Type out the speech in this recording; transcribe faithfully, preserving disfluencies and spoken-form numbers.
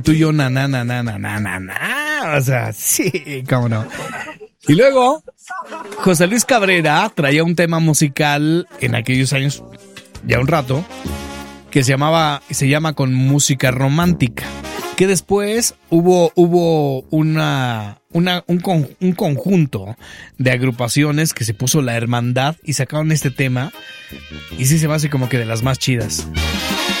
Tú y yo, na, na, na, na, na, na, na, na. O sea, sí, cómo no. Y luego, José Luis Cabrera traía un tema musical en aquellos años, ya un rato, que se llamaba, se llama Con Música Romántica. Que después hubo, hubo una, una, un, con, un conjunto de agrupaciones que se puso La Hermandad y sacaron este tema. Y sí se me hace como que de las más chidas.